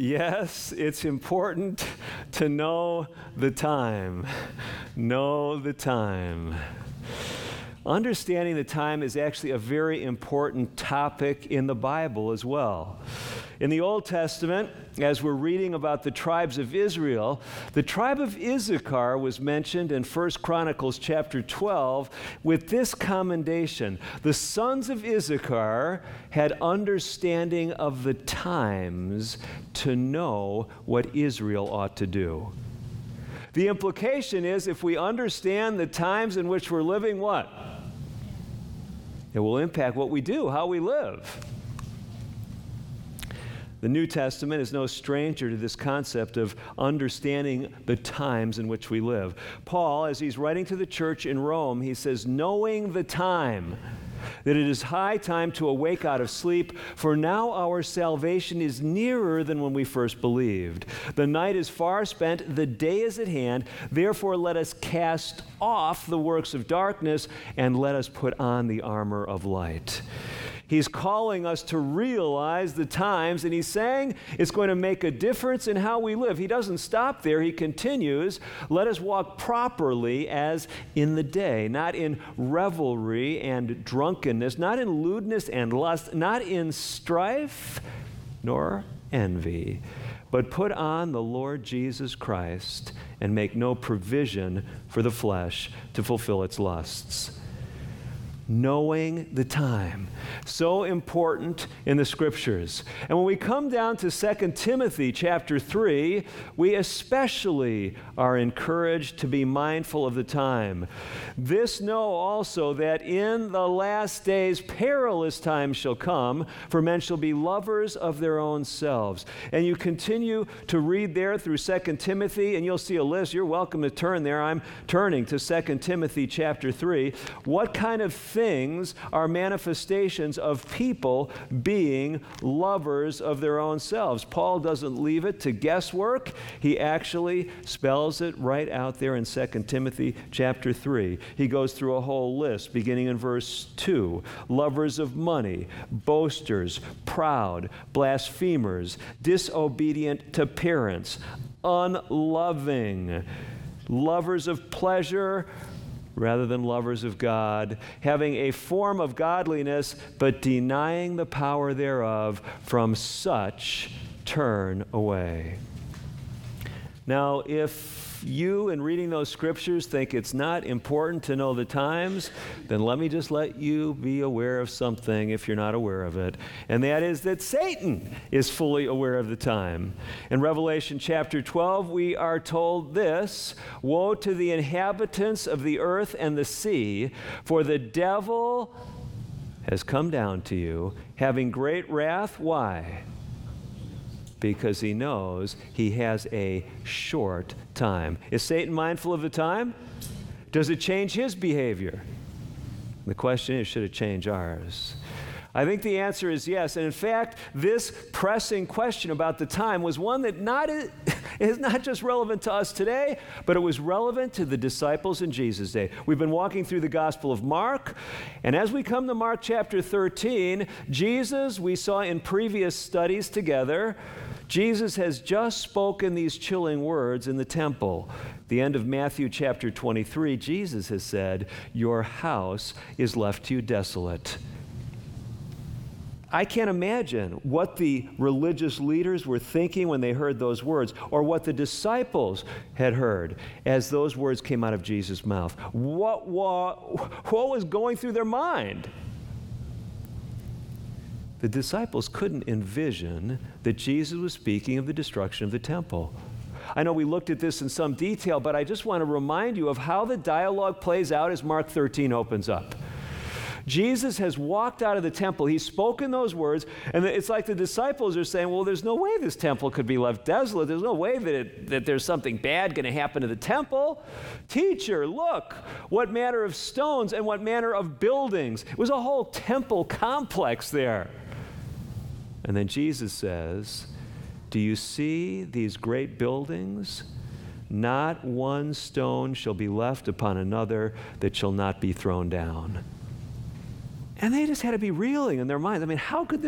Yes, it's important to know the time. Know the time. Understanding the time is actually a very important topic in the Bible as well. In the Old Testament, as we're reading about the tribes of Israel, the tribe of Issachar was mentioned in 1 Chronicles chapter 12 with this commendation. The sons of Issachar had understanding of the times to know what Israel ought to do. The implication is if we understand the times in which we're living, what? It will impact what we do, how we live. The New Testament is no stranger to this concept of understanding the times in which we live. Paul, as he's writing to the church in Rome, he says, knowing the time, that it is high time to awake out of sleep, for now our salvation is nearer than when we first believed. The night is far spent, the day is at hand, therefore let us cast off the works of darkness and let us put on the armor of light. He's calling us to realize the times, and he's saying it's going to make a difference in how we live. He doesn't stop there. He continues, let us walk properly as in the day, not in revelry and drunkenness, not in lewdness and lust, not in strife nor envy, but put on the Lord Jesus Christ and make no provision for the flesh to fulfill its lusts. Knowing the time. So important in the Scriptures. And when we come down to 2 Timothy chapter 3, we especially are encouraged to be mindful of the time. This know also that in the last days perilous times shall come, for men shall be lovers of their own selves. And you continue to read there through 2 Timothy, and you'll see a list. You're welcome to turn there. I'm turning to 2 Timothy chapter 3. What kind of things are manifestations of people being lovers of their own selves? Paul doesn't leave it to guesswork. He actually spells it right out there in 2 Timothy chapter 3. He goes through a whole list beginning in verse 2. Lovers of money, boasters, proud, blasphemers, disobedient to parents, unloving, lovers of pleasure rather than lovers of God, having a form of godliness, but denying the power thereof, from such turn away. Now, if you, in reading those scriptures, think it's not important to know the times, then let me just let you be aware of something if you're not aware of it, and that is that Satan is fully aware of the time. In Revelation chapter 12, we are told this, woe to the inhabitants of the earth and the sea, for the devil has come down to you, having great wrath. Why? Because he knows he has a short time. Is Satan mindful of the time? Does it change his behavior? The question is, should it change ours? I think the answer is yes. And in fact, this pressing question about the time was one that is not just relevant to us today, but it was relevant to the disciples in Jesus' day. We've been walking through the Gospel of Mark, and as we come to Mark chapter 13, Jesus, we saw in previous studies together, Jesus has just spoken these chilling words in the temple. At the end of Matthew chapter 23, Jesus has said, your house is left to you desolate. I can't imagine what the religious leaders were thinking when they heard those words, or what the disciples had heard as those words came out of Jesus' mouth. What was going through their mind? The disciples couldn't envision that Jesus was speaking of the destruction of the temple. I know we looked at this in some detail, but I just want to remind you of how the dialogue plays out as Mark 13 opens up. Jesus has walked out of the temple. He's spoken those words, and it's like the disciples are saying, well, there's no way this temple could be left desolate. There's no way that there's something bad going to happen to the temple. Teacher, look, what manner of stones and what manner of buildings. It was a whole temple complex there. And then Jesus says, do you see these great buildings? Not one stone shall be left upon another that shall not be thrown down. And they just had to be reeling in their minds. I mean, how could this